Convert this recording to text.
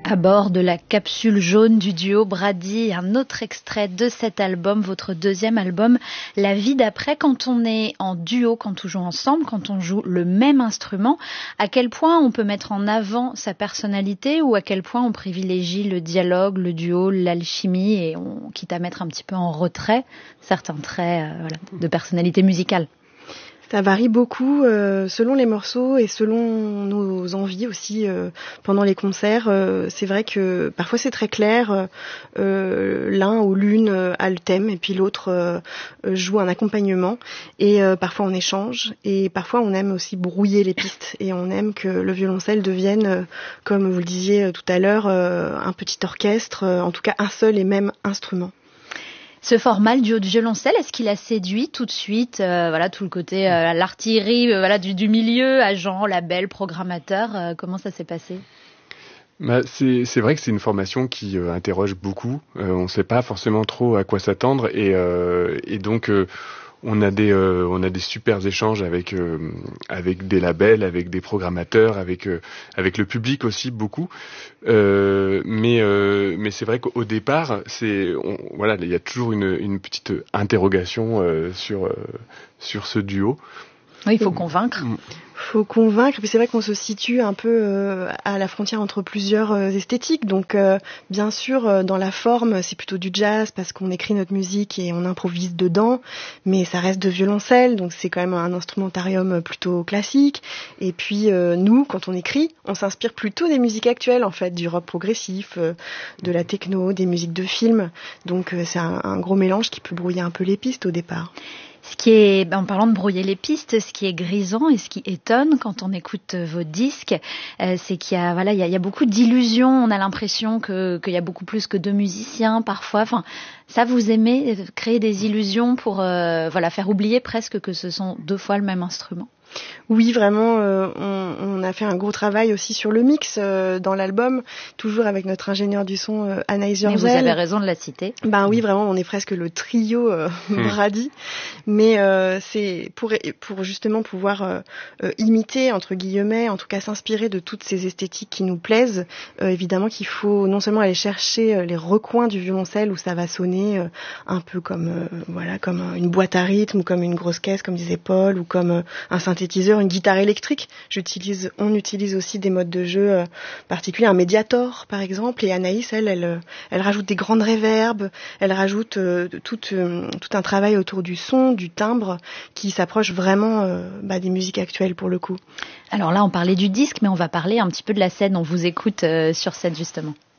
À bord de la capsule jaune du duo Brady, un autre extrait de cet album, votre deuxième album, La vie d'après. Quand on est en duo, quand on joue ensemble, quand on joue le même instrument, à quel point on peut mettre en avant sa personnalité ou à quel point on privilégie le dialogue, le duo, l'alchimie et on quitte à mettre un petit peu en retrait certains traits de personnalité musicale? Ça varie beaucoup selon les morceaux et selon nos envies aussi pendant les concerts. C'est vrai que parfois c'est très clair, l'un ou l'une a le thème et puis l'autre joue un accompagnement et parfois on échange et parfois on aime aussi brouiller les pistes et on aime que le violoncelle devienne, comme vous le disiez tout à l'heure, un petit orchestre, en tout cas un seul et même instrument. Ce format, le duo de violoncelle, est-ce qu'il a séduit tout de suite tout le côté l'artillerie du milieu, agent, label, programmateur, comment ça s'est passé? C'est vrai que c'est une formation qui interroge beaucoup. On ne sait pas forcément trop à quoi s'attendre et donc on a des super échanges avec des labels, avec des programmateurs, avec le public aussi beaucoup. Mais c'est vrai qu'au départ, il y a toujours une petite interrogation sur ce duo. Oui, il faut convaincre. Faut convaincre, puis c'est vrai qu'on se situe un peu à la frontière entre plusieurs esthétiques. Donc bien sûr, dans la forme, c'est plutôt du jazz parce qu'on écrit notre musique et on improvise dedans, mais ça reste de violoncelle, donc c'est quand même un instrumentarium plutôt classique. Et puis nous, quand on écrit, on s'inspire plutôt des musiques actuelles, en fait, du rock progressif, de la techno, des musiques de film. Donc c'est un gros mélange qui peut brouiller un peu les pistes au départ. Ce qui est, en parlant de brouiller les pistes, ce qui est grisant et ce qui étonne quand on écoute vos disques, c'est qu'il y a beaucoup d'illusions. On a l'impression qu'il y a beaucoup plus que deux musiciens parfois. Enfin, ça, vous aimez créer des illusions pour faire oublier presque que ce sont deux fois le même instrument. Oui, vraiment, on a fait un gros travail aussi sur le mix dans l'album, toujours avec notre ingénieur du son Anaïs Jorzel. Mais vous avez raison de la citer. Ben oui, vraiment, on est presque le trio Brady, mais c'est pour justement pouvoir imiter, entre guillemets, en tout cas s'inspirer de toutes ces esthétiques qui nous plaisent. Évidemment qu'il faut non seulement aller chercher les recoins du violoncelle où ça va sonner un peu comme une boîte à rythme ou comme une grosse caisse, comme disait Paul, ou comme un synthétiseur, une guitare électrique. On utilise aussi des modes de jeu particuliers, un médiator par exemple, et Anaïs, elle rajoute des grandes réverbes, elle rajoute tout un travail autour du son, du timbre, qui s'approche vraiment des musiques actuelles pour le coup. Alors là, on parlait du disque, mais on va parler un petit peu de la scène. On vous écoute sur scène justement.